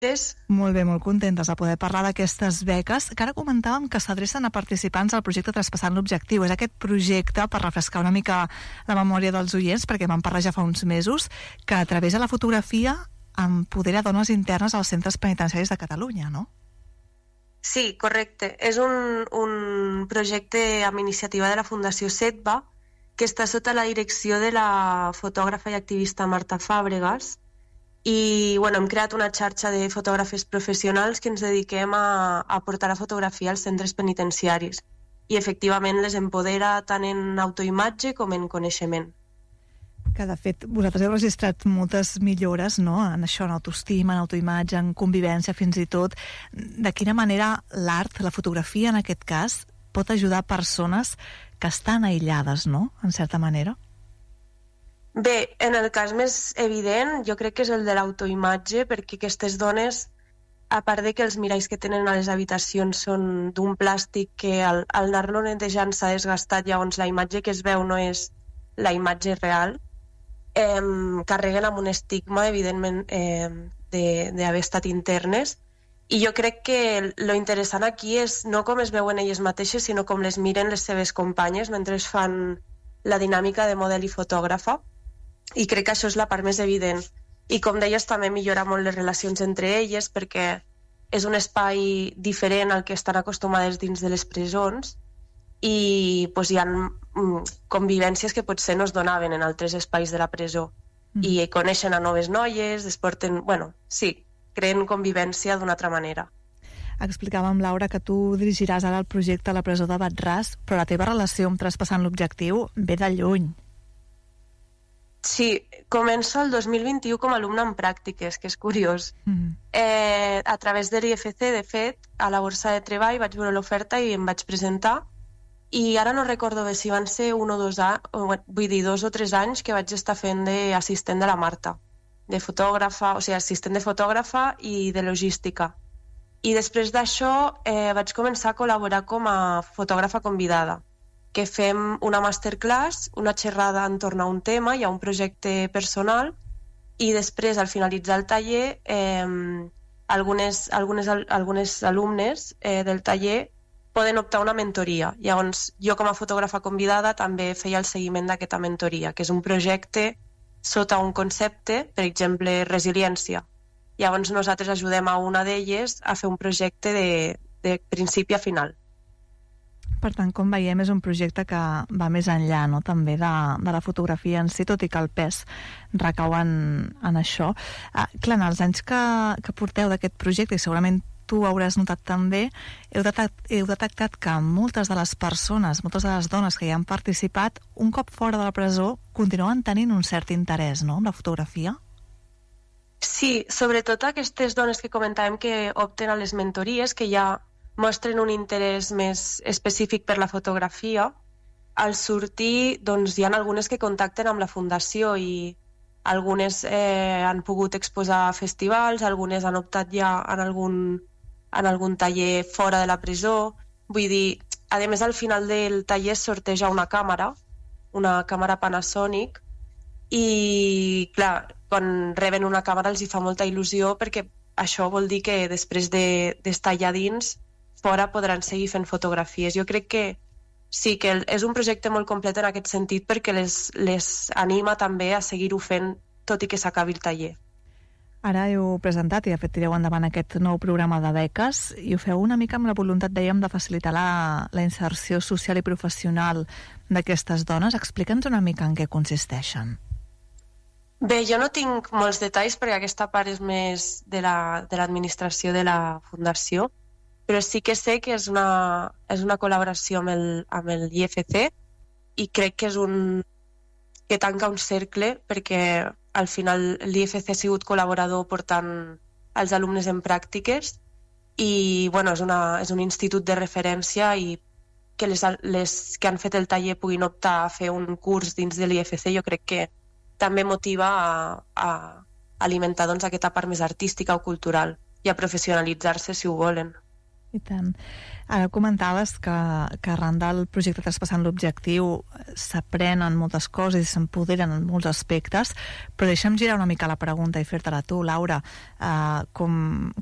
Molt bé, molt contentes de poder parlar d'aquestes beques, que ara comentàvem que s'adrecen a participants al projecte Traspassant l'Objectiu. És aquest projecte, per refrescar una mica la memòria dels oients, perquè vam parlar ja fa uns mesos, que a través de la fotografia empodera dones internes als centres penitenciaris de Catalunya, no? Sí, correcte. És un projecte amb iniciativa de la Fundació SETBA, que està sota la direcció de la fotògrafa i activista Marta Fàbregas, i hem creat una xarxa de fotògrafes professionals que ens dediquem a portar la fotografia als centres penitenciaris, i efectivament les empodera tant en autoimatge com en coneixement. Que de fet vosaltres heu registrat moltes millores, no?, en això, en autoestima, en autoimatge, en convivència fins i tot. De quina manera l'art, la fotografia en aquest cas, pot ajudar persones que estan aïllades, no?, en certa manera? Bé, en el cas més evident jo crec que és el de l'autoimatge, perquè aquestes dones, a part de que els miralls que tenen a les habitacions són d'un plàstic que al anar-lo netejant s'ha desgastat, llavors la imatge que es veu no és la imatge real, carreguen amb un estigma, evidentment, d'haver estat internes, i jo crec que lo interessant aquí és no com es veuen elles mateixes, sinó com les miren les seves companyes mentre fan la dinàmica de model i fotògrafa, i crec que això és la part més evident. I com deies, també millora molt les relacions entre elles, perquè és un espai diferent al que estan acostumades dins de les presons, i hi ha convivències que potser no es donaven en altres espais de la presó, i coneixen a noves noies, creen convivència d'una altra manera. Explicàvem, Laura, que tu dirigiràs ara el projecte a la presó de Bat-ras, però la teva relació amb Traspassant l'Objectiu ve de lluny. Sí, començo el 2021 com a alumna en pràctiques, que és curiós. A través de l'IFC, de fet, a la borsa de treball vaig veure l'oferta i em vaig presentar, i ara no recordo bé si van ser 2 o 3 anys que vaig estar fent d'assistent de la Marta, de fotògrafa, o sigui, assistent de fotògrafa i de logística. I després d'això vaig començar a col·laborar com a fotògrafa convidada, que fem una masterclass, una xerrada entorn a un tema, hi ha un projecte personal, i després, al finalitzar el taller, algunes alumnes del taller poden optar a una mentoria. Llavors, jo com a fotògrafa convidada també feia el seguiment d'aquesta mentoria, que és un projecte sota un concepte, per exemple, resiliència. Llavors nosaltres ajudem a una d'elles a fer un projecte de principi a final. Per tant, com veiem, és un projecte que va més enllà, no?, també de la fotografia en si, tot i que el pes recau en això. Clar, en els anys que porteu d'aquest projecte, i segurament tu hauràs notat també, heu detectat que moltes de les persones, moltes de les dones que hi han participat, un cop fora de la presó, continuen tenint un cert interès, no?, amb la fotografia? Sí, sobretot aquestes dones que comentàvem que opten a les mentories, que ja mostren un interès més específic per la fotografia. Al sortir, doncs, hi ha algunes que contacten amb la Fundació i algunes han pogut exposar a festivals, algunes han optat ja en algun taller fora de la presó. Vull dir, a més, al final del taller sorteja una càmera Panasonic, i, clar, quan reben una càmera els hi fa molta il·lusió, perquè això vol dir que després d'estar allà dins, fora podran seguir fent fotografies. Jo crec que sí, que és un projecte molt complet en aquest sentit, perquè les anima també a seguir-ho fent tot i que s'acabi el taller. Ara heu presentat i de fet tireu endavant aquest nou programa de beques i ho feu una mica amb la voluntat, dèiem, de facilitar la inserció social i professional d'aquestes dones. Explica'ns una mica en què consisteixen. Bé, jo no tinc molts detalls perquè aquesta part és més de l'administració de la Fundació, però sí que sé que és una col·laboració amb el IFC, i crec que que tanca un cercle, perquè al final l'IFC ha sigut col·laborador portant els alumnes en pràctiques, i és un institut de referència, i que les que han fet el taller puguin optar a fer un curs dins de l'IFC, jo crec que també motiva a alimentar, doncs, aquesta part més artística o cultural, i a professionalitzar-se si ho volen. I tant. Ara comentaves que arran del projecte Traspassant l'Objectiu s'aprenen moltes coses i s'empoderen en molts aspectes, però deixa'm girar una mica la pregunta i fer-te-la tu, Laura. Com